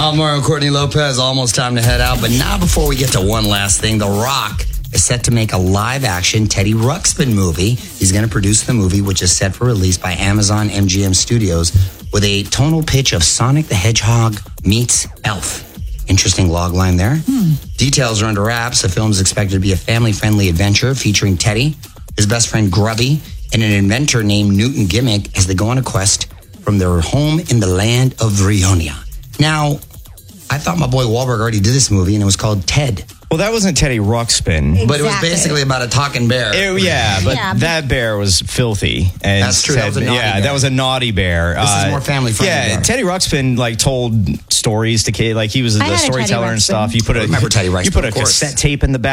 Almar and Courtney Lopez, almost time to head out. But now, before we get to one last thing, The Rock is set to make a live-action Teddy Ruxpin movie. He's going to produce the movie, which is set for release by Amazon MGM Studios, with a tonal pitch of Sonic the Hedgehog meets Elf. Interesting logline there. Details are under wraps. The film is expected to be a family-friendly adventure featuring Teddy, his best friend Grubby, and an inventor named Newton Gimmick as they go on a quest from their home in the land of Vrionia. Now, I thought my boy Wahlberg already did this movie, and it was called Ted. Well, that wasn't Teddy Ruxpin. Exactly. But it was basically about a talking bear. That bear was filthy. And That's true. That was a naughty bear. That was a naughty bear. This is more family-friendly. Yeah, bear. Teddy Ruxpin told stories to kids. Like he was a storyteller and stuff. Remember Teddy Ruxpin, You put a of course. cassette tape in the back.